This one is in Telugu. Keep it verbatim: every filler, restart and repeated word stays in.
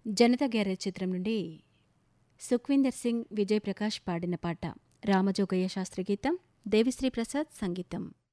జనతా గ్యారేజ్ చిత్రం నుండి సుఖ్వీందర్ సింగ్, విజయ్ ప్రకాష్ పాడిన పాట. రామజోగయ్య శాస్త్రి గీతం, దేవిశ్రీ ప్రసాద్ సంగీతం.